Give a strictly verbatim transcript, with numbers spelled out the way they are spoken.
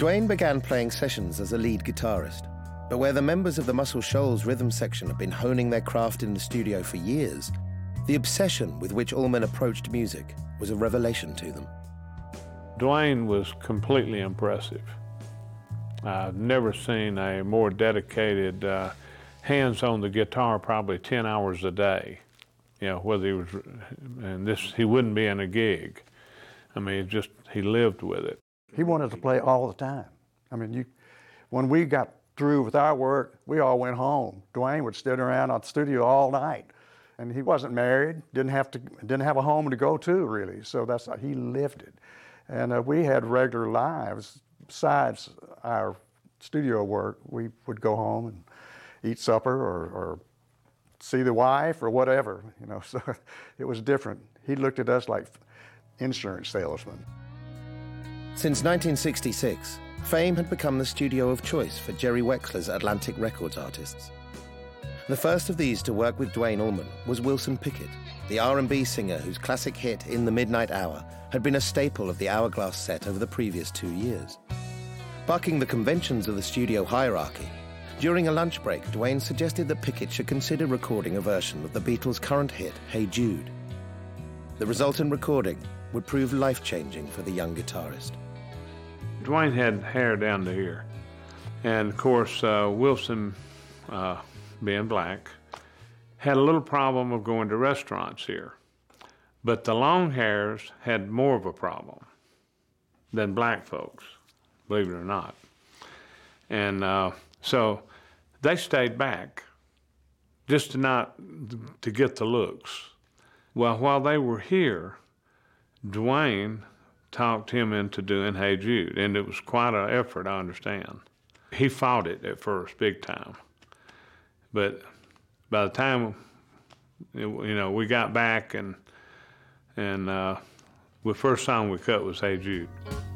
Duane began playing sessions as a lead guitarist, but where the members of the Muscle Shoals rhythm section had been honing their craft in the studio for years, the obsession with which Allman approached music was a revelation to them. Duane was completely impressive. I've never seen a more dedicated, uh, hands on the guitar probably ten hours a day. You know, whether he was, and this, he wouldn't be in a gig. I mean, just, he lived with it. He wanted to play all the time. I mean, you, when we got through with our work, we all went home. Duane would sit around at the studio all night. And he wasn't married, didn't have to, didn't have a home to go to really. So that's, he lived it. And uh, we had regular lives besides our studio work. We would go home and eat supper or, or see the wife or whatever, you know, so it was different. He looked at us like insurance salesmen. Since nineteen sixty-six, Fame had become the studio of choice for Jerry Wexler's Atlantic Records artists. The first of these to work with Duane Allman was Wilson Pickett, the R and B singer whose classic hit, In the Midnight Hour, had been a staple of the Hourglass set over the previous two years. Bucking the conventions of the studio hierarchy, during a lunch break, Duane suggested that Pickett should consider recording a version of the Beatles' current hit, Hey Jude. The resultant recording would prove life-changing for the young guitarist. Duane had hair down to here. And of course, uh, Wilson, uh, being black, had a little problem of going to restaurants here. But the long hairs had more of a problem than black folks, believe it or not. And uh, so they stayed back just to not, to get the looks. Well, while they were here, Duane talked him into doing Hey Jude, and it was quite an effort, I understand. He fought it at first, big time. But by the time, you know, we got back and, and uh, the first song we cut was Hey Jude.